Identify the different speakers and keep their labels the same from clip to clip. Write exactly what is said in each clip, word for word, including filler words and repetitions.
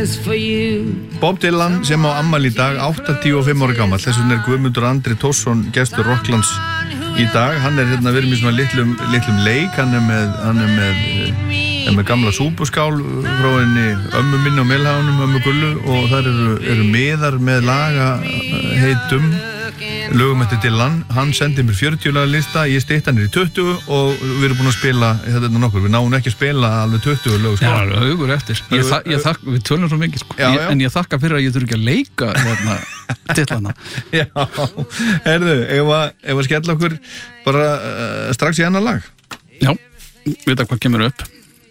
Speaker 1: Bob Dylan sem á afmæli í dag, áttatíu og fimm ára gamall. Þess vegna er Guðmundur Andri Tórsson gestur Rocklands í dag. Hann er hérna verið með svona litlum, litlum leik. Hann er með, hann er með, er með gamla súpuskál frá henni ömmu minni og Melhaunum, ömmu Gullu, og þar eru, eru miðar með laga heitum lögum eftir Dylan. Hann sendi mér fjörutíu laga lista, ég steytti hann í tuttugu og við erum búin að spila þetta nokkur. Við náum ekki að spila alveg tuttugu lög, sko.
Speaker 2: Já, alveg hugur eftir. Ég, þa ég þakka, við tölum svo mikið, sko. Já, já. Ég, en ég þakka fyrir að ég þurfi ekki að leika hérna Dylana.
Speaker 1: Já, herðu, ef að, ef að skella okkur bara uh, strax í annan lag.
Speaker 2: Já, veit að hvað kemur upp.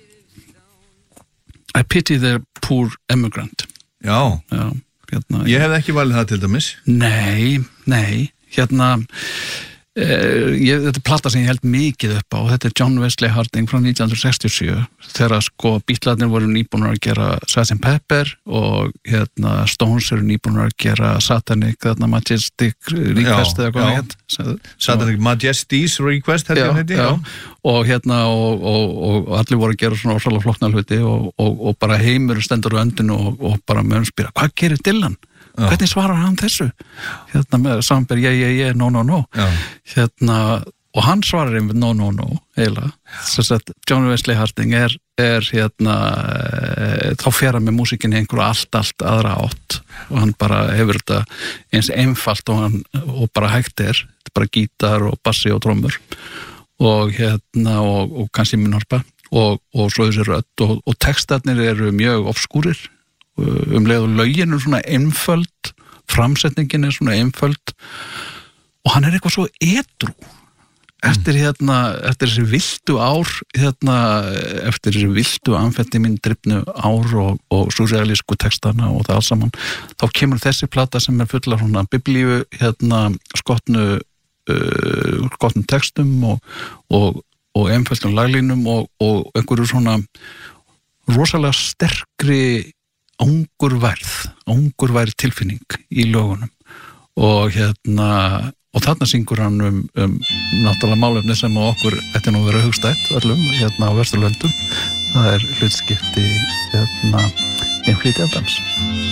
Speaker 2: I pity the poor immigrant.
Speaker 1: Já.
Speaker 2: Já. Hérna,
Speaker 1: ég hef ekki valið það til dæmis.
Speaker 2: Nei, nei, hérna eh, ég, þetta er plata sem ég held mikið upp á, þetta er John Wesley Harding frá nítján hundruð sextíu og sjö, þegar sko Beatlarnir voru nýbúnir að gera sergeant Pepper og hérna Stones eru nýbúnir að gera Satanic, þarna Majestic Request eða hvað það heit.
Speaker 1: Satanic Majesty's Request held ég að heiti.
Speaker 2: Já, og hérna og, og, og allir voru að gera svona ósala flokkna hluti og, og, og bara heimur stendur á öndinu og, og bara mögum spyrja, hvað gerir Dylan? Já. Hvernig svarar hann þessu? Hérna með samber, yeah, yeah, yeah, no, no, no. Já. Hérna, og hann svarar einmitt no, no, no, eiginlega. Þess að John Wesley Harding er, er hérna, e, þá fer hann með músikinni einhverju allt, allt aðra átt og hann bara hefur þetta eins einfalt og, hann, og bara hægt er, þetta er bara gítar og bassi og trommur og hérna, og, og kannski munnharpa og, og svo þessi rödd og, og textarnir eru mjög obskúrir um leið og lögin er svona einföld, framsetningin er svona einföld og hann er eitthvað svo edrú eftir hérna, eftir þessi viltu ár hérna, eftir þessi viltu amfetamíndrifnu ár og, og surrealísku textana og það alls saman, þá kemur þessi plata sem er full af svona biblíu hérna, skotnu uh, skotnum textum og, og, og einföldum laglínum og, og einhverju svona rosalega sterkri angurværð, angurværð tilfinning í lögunum og hérna og þarna syngur hann um, um náttúrulega málefni sem á okkur ætti nú að vera hugstætt öllum hérna á Vesturlöndum, það er hlutskipti hérna innflytjandans.